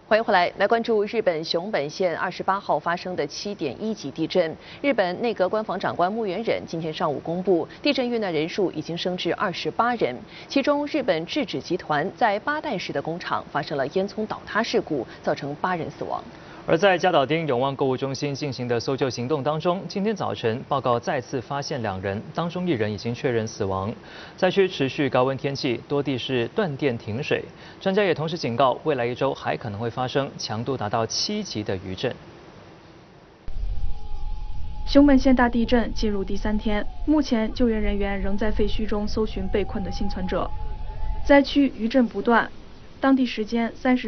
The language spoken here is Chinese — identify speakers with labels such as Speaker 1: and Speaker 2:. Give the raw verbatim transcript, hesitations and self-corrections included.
Speaker 1: 欢迎回来，来关注日本熊本县二十八号发生的七点一级地震。日本内阁官房长官木原忍今天上午公布，地震遇难人数已经升至二十八人，其中日本制纸集团在八代市的工厂发生了烟囱倒塌事故，造成八人死亡。
Speaker 2: 而在嘉岛町永旺购物中心进行的搜救行动当中，今天早晨报告再次发现两人，当中一人已经确认死亡。灾区持续高温天气，多地是断电停水。专家也同时警告，未来一周还可能会发生强度达到七级的余震。
Speaker 3: 熊本县大地震进入第三天，目前救援人员仍在废墟中搜寻被困的幸存者。灾区余震不断，当地时间三十。